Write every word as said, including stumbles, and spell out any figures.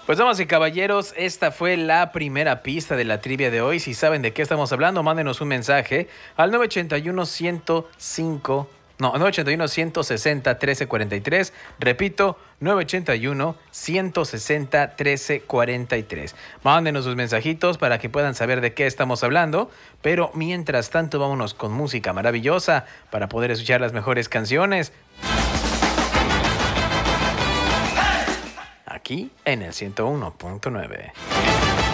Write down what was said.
Pues damas y caballeros, esta fue la primera pista de la trivia de hoy. Si saben de qué estamos hablando, mándenos un mensaje al nueve ocho uno, uno cero cinco, no, nueve ocho uno, uno sesenta, uno tres cuatro tres. Repito, nueve ocho uno, uno sesenta, uno tres cuatro tres. Mándenos sus mensajitos para que puedan saber de qué estamos hablando. Pero mientras tanto, vámonos con música maravillosa para poder escuchar las mejores canciones. Aquí en el ciento uno punto nueve.